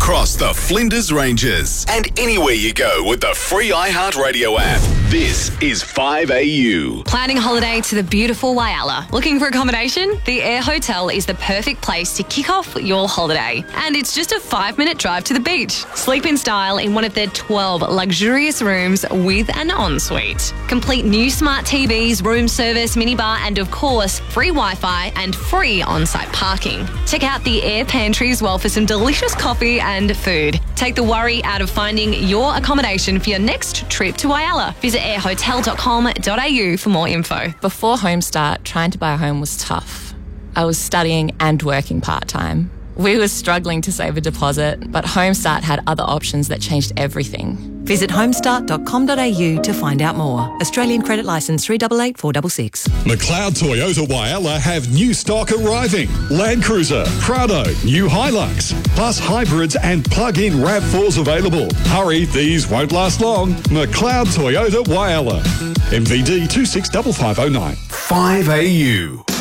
across the Flinders Ranges and anywhere you go with the free iHeartRadio app. This is 5AU. Planning a holiday to the beautiful Whyalla. Looking for accommodation? The Air Hotel is the perfect place to kick off your holiday. And it's just a 5-minute drive to the beach. Sleep in style in one of their 12 luxurious rooms with an ensuite. Complete new smart TVs, room service, minibar, and of course, free Wi-Fi and free on-site parking. Check out the Air Pantry as well for some delicious coffee and food. Take the worry out of finding your accommodation for your next trip to Whyalla. Visit airhotel.com.au for more info. Before Homestart, trying to buy a home was tough. I was studying and working part-time. We were struggling to save a deposit, but Homestart had other options that changed everything. Visit homestart.com.au to find out more. Australian credit licence 388466. McLeod Toyota Whyalla have new stock arriving. Land Cruiser, Prado, new Hilux, plus hybrids and plug-in RAV4s available. Hurry, these won't last long. McLeod Toyota Whyalla. MVD 265509. 5AU.